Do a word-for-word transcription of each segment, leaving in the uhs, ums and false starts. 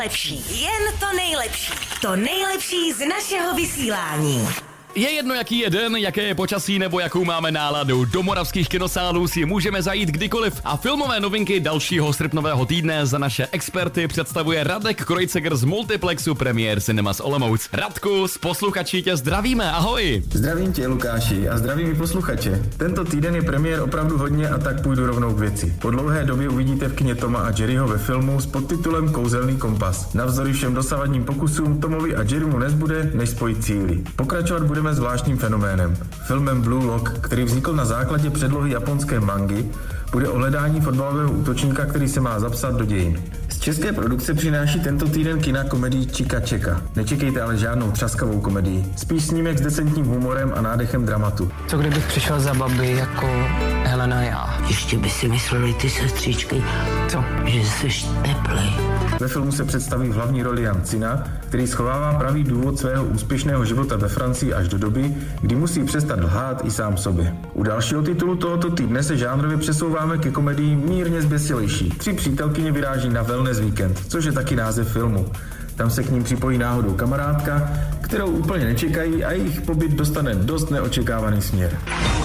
nejlepší, jen to nejlepší. To nejlepší z našeho vysílání. Je jedno, jaký je den, jaké je počasí nebo jakou máme náladu. Do moravských kinosálů si můžeme zajít kdykoliv a filmové novinky dalšího srpnového týdne za naše experty představuje Radek Kreuziger z Multiplexu Premiér Cinemas Olomouc. Radku, s posluchači tě zdravíme, ahoj! Zdravím tě, Lukáši, a zdravím i posluchače. Tento týden je premiér opravdu hodně a tak půjdu rovnou k věci. Po dlouhé době uvidíte v kině Toma a Jerryho ve filmu s podtitulem Kouzelný kompas. Navzdory všem dosavadním pokusům Tomovi a Jerrymu nezbude, než spojit síly. Pokračovat budeme zvláštním fenoménem. Filmem Blue Lock, který vznikl na základě předlohy japonské mangy, bude o hledání fotbalového útočníka, který se má zapsat do dějin. Z české produkce přináší tento týden kina komedii Čika Čeka. Nečekejte ale žádnou třaskavou komedii. Spíš snímek s decentním humorem a nádechem dramatu. Co kdybych přišel za babi jako Helena já? Ještě by si mysleli ty sestřičky, Co? že jsi teplej. Ve filmu se představí v hlavní roli Jan Cina, který schovává pravý důvod svého úspěšného života ve Francii až do doby, kdy musí přestat lhát i sám sobě. U dalšího titulu tohoto týdne se žánrově přesouváme ke komedii mírně zběsilejší. Tři přítelkyně vyráží na wellness víkend, což je taky název filmu. Tam se k ním připojí náhodou kamarádka, kterou úplně nečekají a jejich pobyt dostane dost neočekávaný směr.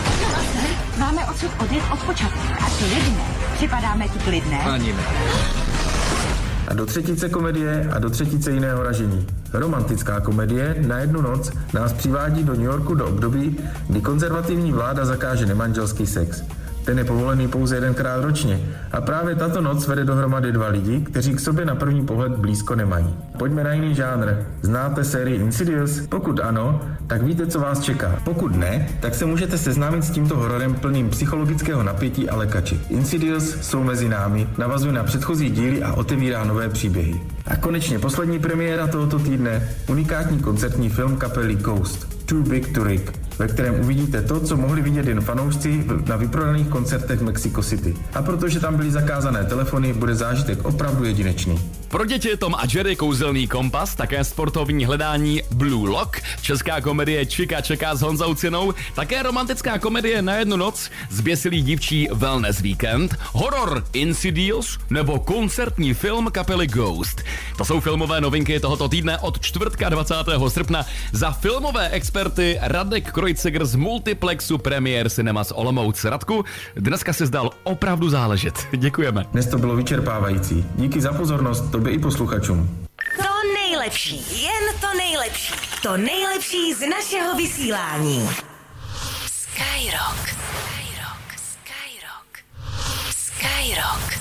Máme odsud odjet od počátku. A klidné. Připadáme ti klidné? Ani ne. A do třetice komedie a do třetice jiného ražení. Romantická komedie Na jednu noc nás přivádí do New Yorku do období, kdy konzervativní vláda zakáže nemanželský sex. Ten je povolený pouze jedenkrát ročně a právě tato noc vede dohromady dva lidi, kteří k sobě na první pohled blízko nemají. Pojďme na jiný žánr. Znáte sérii Insidious? Pokud ano, tak víte, co vás čeká. Pokud ne, tak se můžete seznámit s tímto hororem plným psychologického napětí a lekači. Insidious jsou mezi námi, navazuje na předchozí díly a otevírá nové příběhy. A konečně poslední premiéra tohoto týdne, unikátní koncertní film kapely Ghost, Too Big to Rig, ve kterém uvidíte to, co mohli vidět jen fanoušci na vyprodaných koncertech v Mexico City. A protože tam byly zakázané telefony, bude zážitek opravdu jedinečný. Pro děti Tom a Jerry Kouzelný kompas, také sportovní hledání Blue Lock, česká komedie Čika Čeká s Honzou Cinou, také romantická komedie Na jednu noc, zběsilý dívčí Wellness Weekend, horor Insidious nebo koncertní film kapely Ghost. To jsou filmové novinky tohoto týdne od čtvrtka dvacátého srpna za filmové experty Radek Kreuziger z Multiplexu Premiér Cinemas Olomouc. Radku, dneska se zdal opravdu záležet. Děkujeme. Dnes to bylo vyčerpávající. Díky za pozornost tobě i posluchačům. To nejlepší, jen to nejlepší. To nejlepší z našeho vysílání. Skyrock. Skyrock. Skyrock. Skyrock.